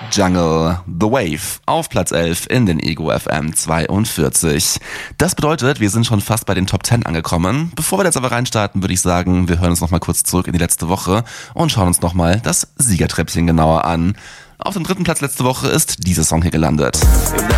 Jungle, The Wave, auf Platz 11 in den Ego FM 42. Das bedeutet, wir sind schon fast bei den Top 10 angekommen. Bevor wir jetzt aber reinstarten, würde ich sagen, wir hören uns nochmal kurz zurück in die letzte Woche und schauen uns nochmal das Siegertreppchen genauer an. Auf dem 3. Platz letzte Woche ist dieser Song hier gelandet.